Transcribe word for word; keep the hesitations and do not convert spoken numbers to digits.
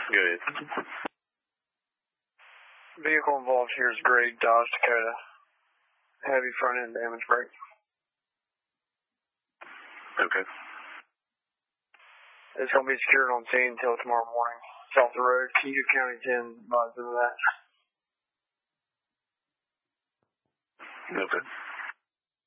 Go ahead. Vehicle involved here is Grade Dodge Dakota. Heavy front end damage brake. Okay. It's going to be secured on scene until tomorrow morning. It's off the road. Keogh County ten advised of that. Okay.